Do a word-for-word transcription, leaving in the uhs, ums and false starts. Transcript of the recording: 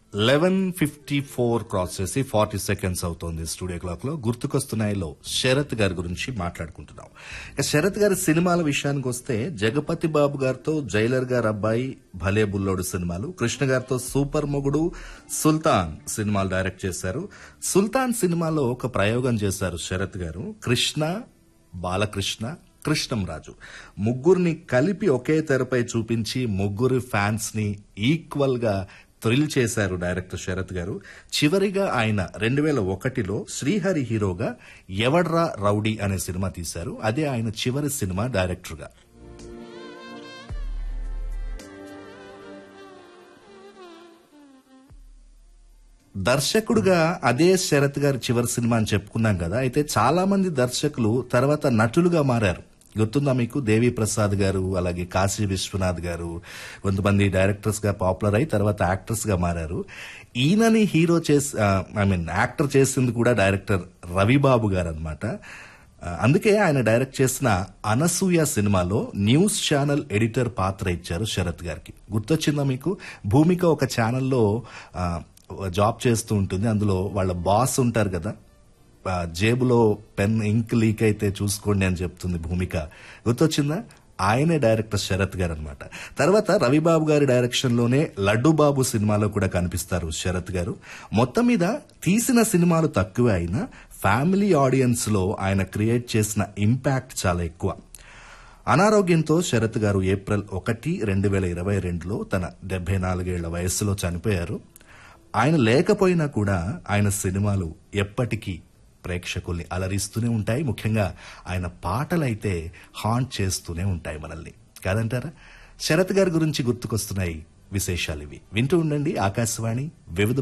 Eleven fifty four cross చేసి forty seconds అవుతోంది studio clock లో. గుర్తుకొస్తున్నాయిలో శరత్ గారి గురించి మాట్లాడుకుంటున్నాం. ఇక శరత్ గారి సినిమాల విషయానికి వస్తే జగపతి బాబు గారితో జైలర్ గారు అబ్బాయి, భలే బుల్లోడు సినిమాలు, కృష్ణ గారితో సూపర్ మొగుడు, సుల్తాన్ సినిమాలు డైరెక్ట్ చేశారు. సుల్తాన్ సినిమాలో ఒక ప్రయోగం చేశారు శరత్ గారు. కృష్ణ, బాలకృష్ణ, కృష్ణంరాజు ముగ్గురిని కలిపి ఒకే తెరపై చూపించి ముగ్గురు ఫ్యాన్స్ ని ఈక్వల్ గా థ్రిల్ చేశారు డైరెక్టర్ శరత్ గారు. చివరిగా ఆయన రెండు వేల ఒకటిలో శ్రీహరి హీరోగా ఎవడ్రా రౌడీ అనే సినిమా తీశారు. అదే ఆయన చివరి సినిమా డైరెక్టర్ గా. దర్శకుడుగా అదే శరత్ గారి చివరి సినిమా అని చెప్పుకున్నాం కదా. అయితే చాలా మంది దర్శకులు తర్వాత నటులుగా మారారు. గుర్తుందా మీకు? దేవి ప్రసాద్ గారు, అలాగే కాశీ విశ్వనాథ్ గారు, కొంతమంది డైరెక్టర్స్ గా పాపులర్ అయి తర్వాత యాక్టర్స్ గా మారారు. ఈయనని హీరో చేసి ఐ మీన్ యాక్టర్ చేసింది కూడా డైరెక్టర్ రవిబాబు గారు అనమాట. అందుకే ఆయన డైరెక్ట్ చేసిన అనసూయ సినిమాలో న్యూస్ ఛానల్ ఎడిటర్ పాత్ర ఇచ్చారు శరత్ గారికి. గుర్తొచ్చిందా మీకు? భూమిక ఒక ఛానల్లో జాబ్ చేస్తూ ఉంటుంది. అందులో వాళ్ళ బాస్ ఉంటారు కదా, జేబులో పెన్ ఇంక్ లీక్ అయితే చూసుకోండి అని చెప్తుంది భూమిక. గుర్తొచ్చిందా? ఆయనే డైరెక్టర్ శరత్ గారు అనమాట. తర్వాత రవిబాబు గారి డైరెక్షన్ లోనే లడ్డూబాబు సినిమాలో కూడా కనిపిస్తారు శరత్ గారు. మొత్తం మీద తీసిన సినిమాలు తక్కువే అయినా ఫ్యామిలీ ఆడియన్స్ లో ఆయన క్రియేట్ చేసిన ఇంపాక్ట్ చాలా ఎక్కువ. అనారోగ్యంతో శరత్ గారు ఏప్రిల్ ఒకటి రెండు వేల ఇరవై రెండులో తన డెబ్బై నాలుగేళ్ల వయస్సులో చనిపోయారు. ఆయన లేకపోయినా కూడా ఆయన సినిమాలు ఎప్పటికీ ప్రేక్షకుల్ని అలరిస్తూనే ఉంటాయి. ముఖ్యంగా ఆయన పాటలైతే హాంట్ చేస్తూనే ఉంటాయి మనల్ని, కాదంటారా? శరత్ గారి గురించి గుర్తుకొస్తున్నాయి విశేషాలు ఇవి. వింటూ ఉండండి ఆకాశవాణి వివిధ